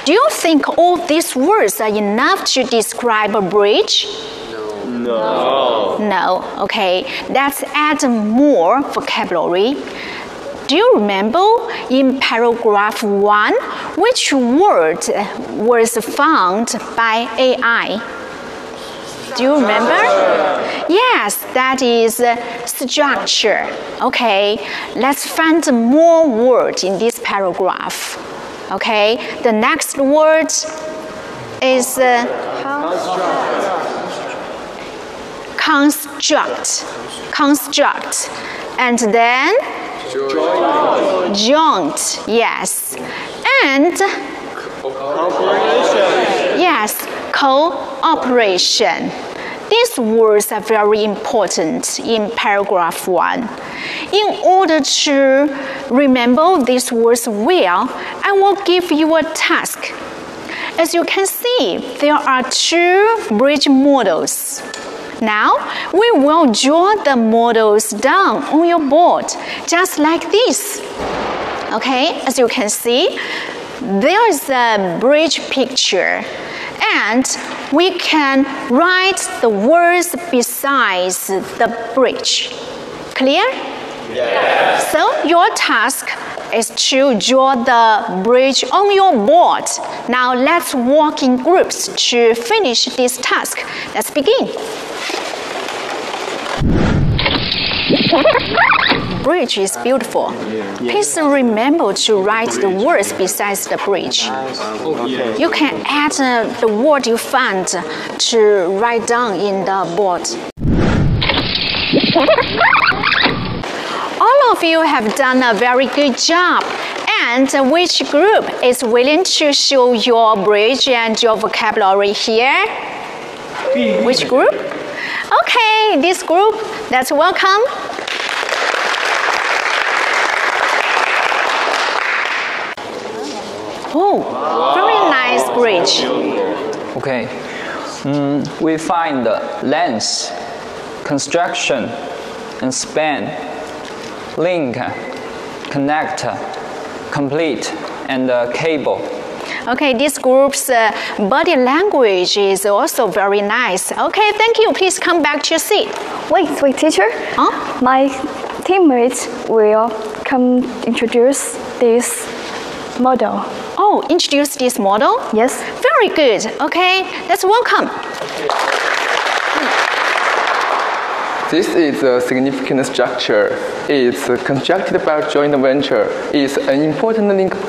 Do you think all these words are enough to describe a bridge? No. Okay, let's add more vocabulary. Do you remember in paragraph 1 which word was found by AI? Do you remember? Yes, that is structure. Okay, let's find more words in this paragraph. Okay, the next word is construct, and then joint, yes, and cooperation. These words are very important in paragraph 1. In order to remember these words well, I will give you a task. As you can see, there are 2 bridge models. Now, we will draw the models down on your board, just like this. Okay, as you can see, there is a bridge picture, and we can write the words besides the bridge. Clear? Yes. So your task is to draw the bridge on your board. Now let's work in groups to finish this task. Let's begin. Bridge is beautiful. Please remember to write the words besides the bridge. You can add the word you found to write down in the board. All of you have done a very good job. And which group is willing to show your bridge and your vocabulary here? Which group? Okay, this group, let's welcome. Oh, very nice bridge. Okay, we find length, construction, and span, link, connect, complete, and cable. Okay, this group's body language is also very nice. Okay, thank you. Please come back to your seat. Wait, teacher. Huh? My teammates will come introduce this model. Oh, introduce this model? Yes. Very good. Okay, let's welcome. This is a significant structure. It's constructed by joint venture. It's an important link